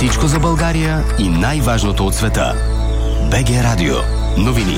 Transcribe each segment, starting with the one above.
Всичко за България и най-важното от света. БГ Радио. Новини.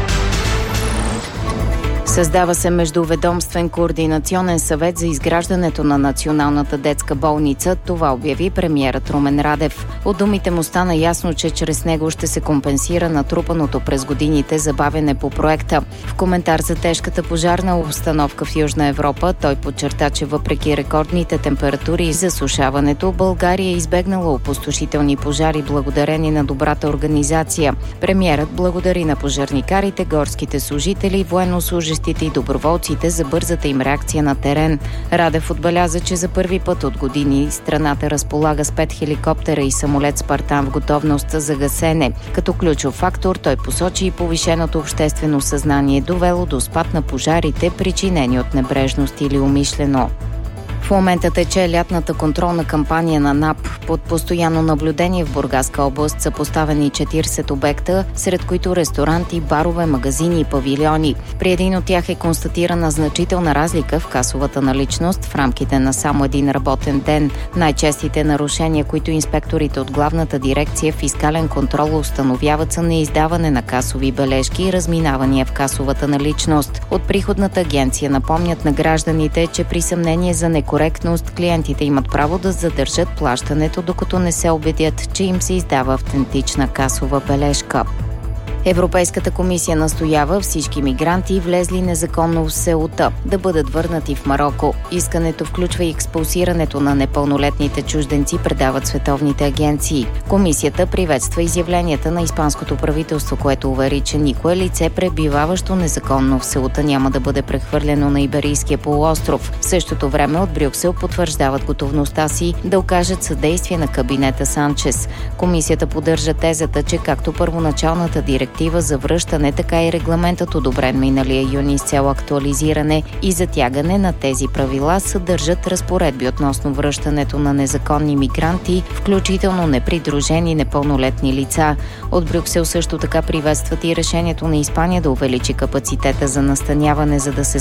Създава се Междуведомствен координационен съвет за изграждането на Националната детска болница. Това обяви премиерът Румен Радев. От думите му стана ясно, че чрез него ще се компенсира натрупаното през годините забавяне по проекта. В коментар за тежката пожарна обстановка в Южна Европа, той подчерта, че въпреки рекордните температури и засушаването, България е избегнала опустошителни пожари благодарение на добрата организация. Премиерът благодари на пожарникарите, горските служители, военнослужещите и доброволците за бързата им реакция на терен. Радев отбеляза, че за първи път от години страната разполага с 5 хеликоптера и самолет Спартан в готовност за гасене. Като ключов фактор той посочи и повишеното обществено съзнание, довело до спад на пожарите, причинени от небрежност или умишлено. В момента тече лятната контролна кампания на НАП. Под постоянно наблюдение в Бургаска област са поставени 40 обекта, сред които ресторанти, барове, магазини и павилиони. При един от тях е констатирана значителна разлика в касовата наличност в рамките на само един работен ден. Най-честите нарушения, които инспекторите от главната дирекция фискален контрол установяват, са неиздаване на касови бележки и разминавания в касовата наличност. От приходната агенция напомнят на гражданите, че при съмнение за некоректност клиентите имат право да задържат плащането, докато не се убедят, че им се издава автентична касова бележка. Европейската комисия настоява всички мигранти, влезли незаконно в Сеута, да бъдат върнати в Мароко. Искането включва и експулсирането на непълнолетните чужденци, предават световните агенции. Комисията приветства изявленията на испанското правителство, което увери, че никое лице, пребиваващо незаконно в Сеута, няма да бъде прехвърлено на Иберийския полуостров. В същото време от Брюксел потвърждават готовността си да окажат съдействие на кабинета Санчес. Комисията поддържа тезата, че както първоначалната директива за връщане, така и регламентът, одобрен миналия юни с цел актуализиране и затягане на тези правила, съдържат разпоредби относно връщането на незаконни мигранти, включително непридружени непълнолетни лица. От Брюксел също така приветстват и решението на Испания да увеличи капацитета за настаняване, за да се